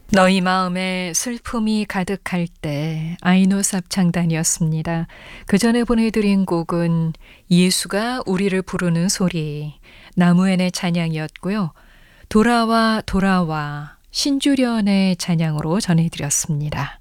너희 마음에 슬픔이 가득할 때 아이노스 합창단이었습니다. 그 전에 보내드린 곡은 예수가 우리를 부르는 소리 나무엔의 찬양이었고요. 돌아와 돌아와 신주련의 찬양으로 전해드렸습니다.